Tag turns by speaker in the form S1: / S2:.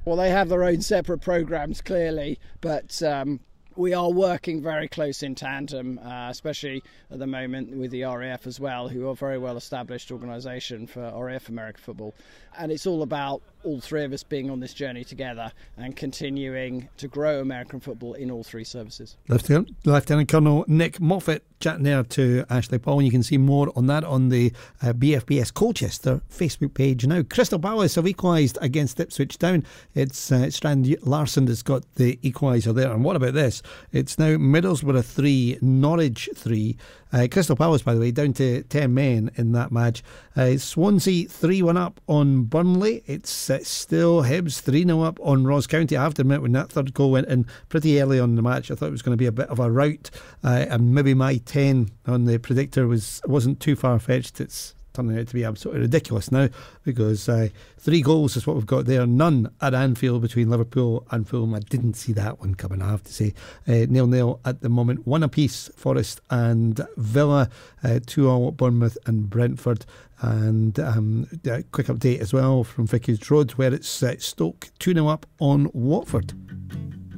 S1: Well, they have their own separate programmes, clearly, but we are working very close in tandem, especially at the moment with the RAF as well, who are a very well established organisation for RAF American football. And it's all about all three of us being on this journey together and continuing to grow American football in all three services.
S2: Lieutenant Colonel Nick Moffat chatting there to Ashley Paul. You can see more on that on the BFBS Colchester Facebook page now. Crystal Palace have equalised against Ipswich Town. It's Strand Larson that's got the equaliser there. And what about this? It's now Middlesbrough 3, Norwich 3. Crystal Palace, by the way, down to 10 men in that match. Swansea 3-1 up on Burnley. It's still Hibs 3-0 up on Ross County. I have to admit, when that third goal went in pretty early on in the match, I thought it was going to be a bit of a rout, and maybe my 10 on the predictor wasn't too far-fetched. It's turning out to be absolutely ridiculous now, because 3 goals is what we've got there, none at Anfield between Liverpool and Fulham. I didn't see that one coming, I have to say. 0-0 at the moment, 1 apiece, Forest and Villa, 2-2 Bournemouth and Brentford. And a quick update as well from Vicarage Road, where it's Stoke 2-0 up on Watford.